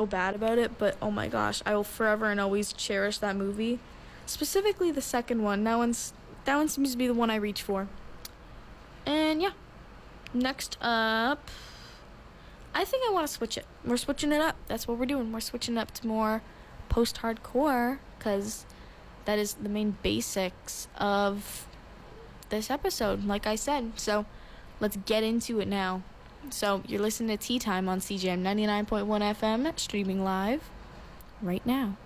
so bad about it, but oh my gosh, I will forever and always cherish that movie. Specifically the second one. That one seems to be the one I reach for. And yeah. Next up, I think I want to switch it. We're switching it up. That's what we're doing. We're switching it up to more post-hardcore because that is the main basics of this episode, like I said. So let's get into it now. So you're listening to Tea Time on CJM 99.1 FM, streaming live right now.